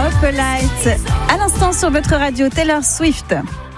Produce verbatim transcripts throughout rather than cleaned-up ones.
Opalite. À l'instant sur votre radio, Taylor Swift.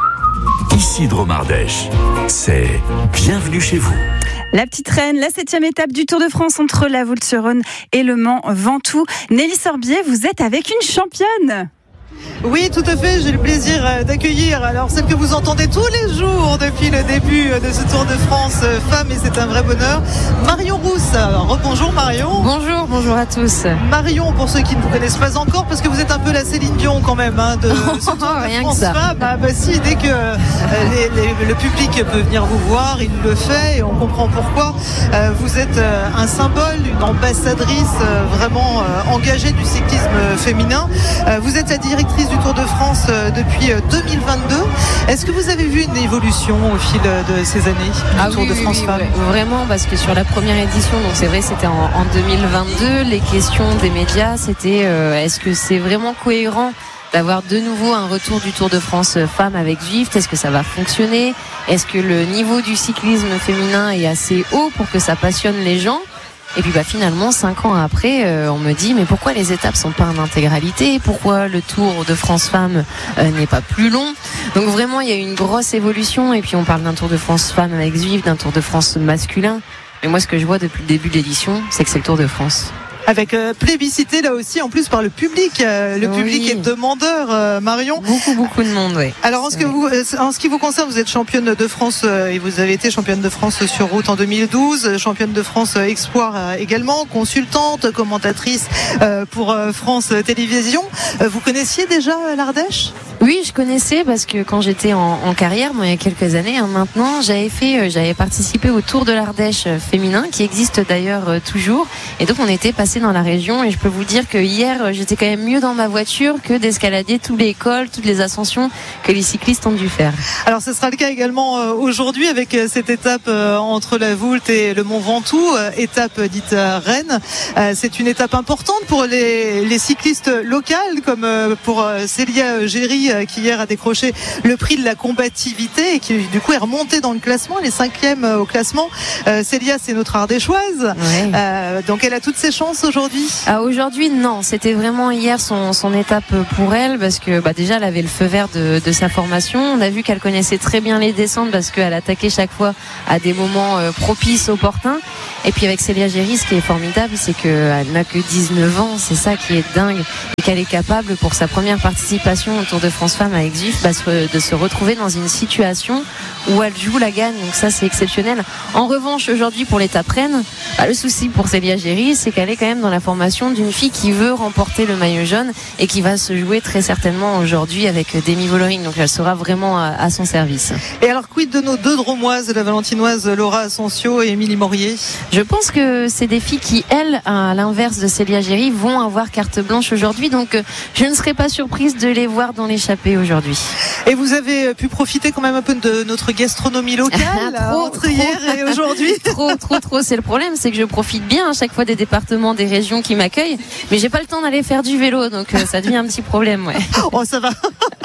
Ici Dromardèche, c'est Bienvenue chez vous. La petite reine, la septième étape du Tour de France entre la Voulte-sur-Rhône et le Mans Ventoux. Nelly Sorbier, vous êtes avec une championne. Oui, tout à fait, j'ai le plaisir d'accueillir alors celle que vous entendez tous les jours depuis le début de ce Tour de France femme, et c'est un vrai bonheur, Marion Rousse. Rebonjour Marion. Bonjour, bonjour à tous. Marion, pour ceux qui ne vous connaissent pas encore, parce que vous êtes un peu la Céline Dion quand même hein, de ce Tour de Rien France que ça. femme. Ah bah si, dès que euh, les, les, le public peut venir vous voir, il le fait et on comprend pourquoi. Euh, vous êtes euh, un symbole, une ambassadrice euh, vraiment euh, engagée du cyclisme féminin. Euh, vous êtes la directrice du Tour de France euh, depuis euh, deux mille vingt-deux. Est-ce que vous avez vu une évolution au fil de ces années du Ah Tour oui, de oui, France oui, Femmes? ouais. Vraiment, parce que sur la première édition, donc c'est vrai, c'était en, en deux mille vingt-deux, les questions des médias, c'était euh, est-ce que c'est vraiment cohérent d'avoir de nouveau un retour du Tour de France femmes avec Zwift? Est-ce que ça va fonctionner? Est-ce que le niveau du cyclisme féminin est assez haut pour que ça passionne les gens? Et puis bah finalement cinq ans après euh, on me dit mais pourquoi les étapes sont pas en intégralité, pourquoi le Tour de France Femmes euh, n'est pas plus long. Donc vraiment il y a eu une grosse évolution, et puis on parle d'un Tour de France Femmes avec Zwift, d'un Tour de France masculin, mais moi ce que je vois depuis le début de l'édition c'est que c'est le Tour de France. Avec euh, plébiscité là aussi en plus par le public. Euh, le Oui. public est demandeur, euh, Marion. Beaucoup beaucoup de monde, oui. Alors en ce, que vous, euh, en ce qui vous concerne, vous êtes championne de France euh, et vous avez été championne de France sur route en deux mille douze, championne de France euh, Espoir euh, également, consultante, commentatrice euh, pour euh, France Télévisions. Euh, vous connaissiez déjà euh, l'Ardèche ? Oui, je connaissais parce que quand j'étais en, en carrière, moi, il y a quelques années hein, maintenant, j'avais fait, euh, j'avais participé au Tour de l'Ardèche euh, féminin, qui existe d'ailleurs euh, toujours. Et donc on était passé dans la région, et je peux vous dire que hier, euh, j'étais quand même mieux dans ma voiture que d'escalader tous les cols, toutes les ascensions que les cyclistes ont dû faire. Alors ce sera le cas également euh, aujourd'hui avec euh, cette étape euh, entre la Voulte et le Mont Ventoux, euh, étape dite euh, Rennes. Euh, c'est une étape importante pour les, les cyclistes locales, comme euh, pour euh, Célia Géry, qui hier a décroché le prix de la combativité et qui du coup est remontée dans le classement, elle est cinquième au classement. euh, Célia, c'est notre ardéchoise. Ouais. euh, donc elle a toutes ses chances aujourd'hui. Ah, aujourd'hui non, c'était vraiment hier son, son étape pour elle, parce que bah, déjà elle avait le feu vert de, de sa formation. On a vu qu'elle connaissait très bien les descentes parce qu'elle attaquait chaque fois à des moments euh, propices, opportuns. Et puis avec Célia Géry, ce qui est formidable, c'est qu'elle n'a que dix-neuf ans, c'est ça qui est dingue, et qu'elle est capable pour sa première participation au Tour de France Femmes avec Zwift bah, de se retrouver dans une situation où elle joue la gagne, donc ça c'est exceptionnel. En revanche aujourd'hui pour l'étape Rennes, bah, le souci pour Célia Géry, c'est qu'elle est quand même dans la formation d'une fille qui veut remporter le maillot jaune et qui va se jouer très certainement aujourd'hui avec Demi Vollering, donc elle sera vraiment à, à son service. Et alors quid de nos deux dromoises, la valentinoise Laura Asensio et Émilie Morier? Je pense que c'est des filles qui, elles, à l'inverse de Célia Géry, vont avoir carte blanche aujourd'hui, donc euh, je ne serais pas surprise de les voir dans l'échappée aujourd'hui. Et vous avez pu profiter quand même un peu de notre gastronomie locale trop, entre trop. hier et aujourd'hui. Trop, trop, trop. C'est le problème, c'est que je profite bien à chaque fois des départements, des régions qui m'accueillent, mais j'ai pas le temps d'aller faire du vélo, donc euh, ça devient un petit problème, ouais. Oh, ça va.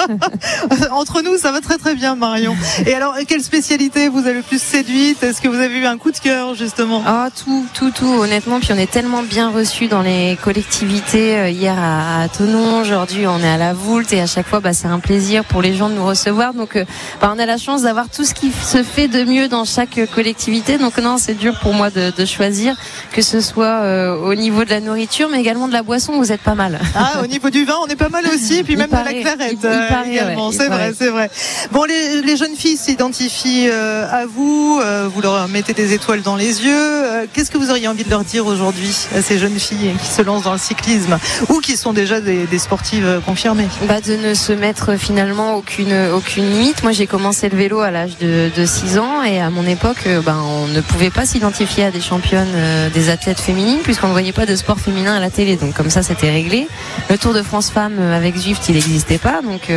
Entre nous, ça va très très bien, Marion. Et alors, quelle spécialité vous avez le plus séduite? Est-ce que vous avez eu un coup de cœur, justement? Ah, tout, tout, tout, honnêtement. Puis on est tellement bien reçus dans les collectivités. Hier à, à Thonon, aujourd'hui on est à la Voulte, et à chaque fois, bah, c'est un plaisir pour les gens de nous recevoir. Donc, euh, bah, on a la chance d'avoir tout ce qui se fait de mieux dans chaque collectivité. Donc, non, c'est dur pour moi de, de choisir, que ce soit euh, au niveau de la nourriture, mais également de la boisson. Vous êtes pas mal. Ah, au niveau du vin, on est pas mal aussi, et puis Il même paraît, de la clarette il, il euh, paraît, également. ouais, c'est vrai, paraît. c'est vrai. Bon, les, les jeunes filles s'identifient euh, à vous, euh, vous leur mettez des étoiles dans les yeux. Euh, qu'est-ce que vous auriez envie de leur dire aujourd'hui à ces jeunes filles qui se lancent dans le cyclisme ou qui sont déjà des, des sportives confirmées? Bah, de ne se mettre finalement aucune, aucune limite. Moi, j'ai commencé le vélo à l'âge de, de six ans, et à mon époque, ben, on ne pouvait pas s'identifier à des championnes, euh, des athlètes féminines, puisqu'on ne voyait pas de sport féminin à la télé. Donc, comme ça, c'était réglé. Le Tour de France Femmes avec Zwift, il n'existait pas. Donc, ben,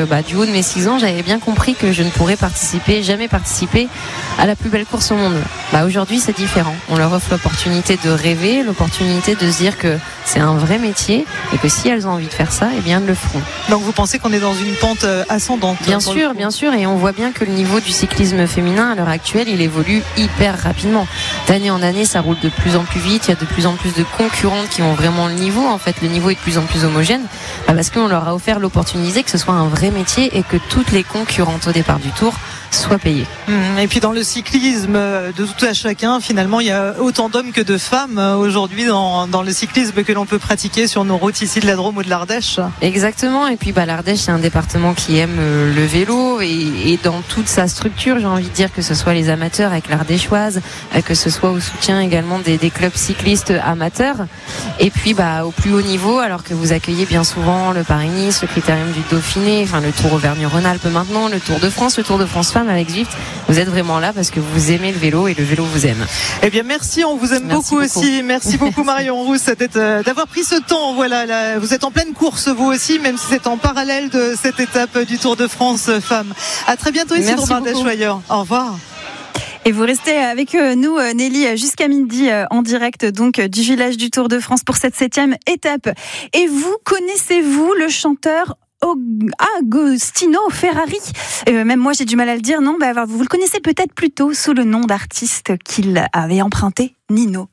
bah, du haut de mes six ans, j'avais bien compris que je ne pourrais participer, jamais participer à la plus belle course au monde. Bah, aujourd'hui, c'est différent. On leur offre l'opportunité de rêver, l'opportunité de se dire que c'est un vrai métier et que si elles ont envie de faire ça, eh bien, elles le feront. Donc vous pensez qu'on est dans une pente ascendante? Bien sûr, bien sûr, et on voit bien que le niveau du cyclisme féminin à l'heure actuelle, il évolue hyper rapidement. D'année en année, ça roule de plus en plus vite, il y a de plus en plus de concurrentes qui ont vraiment le niveau. En fait, le niveau est de plus en plus homogène, bah parce qu'on leur a offert l'opportunité que ce soit un vrai métier et que toutes les concurrentes au départ du Tour soient payées. Et puis dans le cyclisme de tout à chacun, finalement, il y a autant d'hommes que de femmes aujourd'hui dans, dans le cyclisme que l'on peut pratiquer sur nos routes ici de la Drôme ou de l'Ardèche. Exactement, et puis bah, l'Ardèche, c'est un département qui aime le vélo et, et dans toute sa structure, j'ai envie de dire, que ce soit les amateurs avec l'Ardéchoise, que ce soit au soutien également des, des clubs cyclistes amateurs, et puis bah, au plus haut niveau, alors que vous accueillez bien souvent le Paris-Nice, le Critérium du Dauphiné, enfin le Tour Auvergne-Rhône-Alpes maintenant, le Tour de France, le Tour de France Femmes avec Zwift. Vous êtes vraiment là parce que vous aimez le vélo et le vélo vous aime. Eh bien merci, on vous aime merci beaucoup, beaucoup aussi. Merci beaucoup Marion Rousse d'avoir pris ce temps. Voilà, là, vous êtes en pleine course vous aussi, même si c'est en parallèle de cette étape du Tour de France Femmes. À très bientôt ici dans Ardèche-Choyeur. Au revoir. Et vous restez avec nous, Nelly, jusqu'à midi en direct donc du village du Tour de France pour cette septième étape. Et vous, connaissez-vous le chanteur Agostino Ferrari? euh, Même moi j'ai du mal à le dire, non bah, vous le connaissez peut-être plutôt sous le nom d'artiste qu'il avait emprunté, Nino.